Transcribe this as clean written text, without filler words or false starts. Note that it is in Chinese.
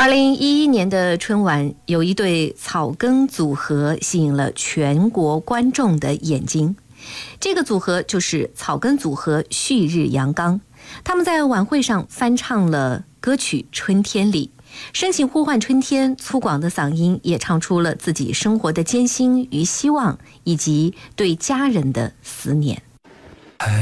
2011年的春晚，有一对草根组合吸引了全国观众的眼睛。这个组合就是草根组合旭日阳刚，他们在晚会上翻唱了歌曲《春天里》，深情呼唤春天，粗犷的嗓音也唱出了自己生活的艰辛与希望，以及对家人的思念。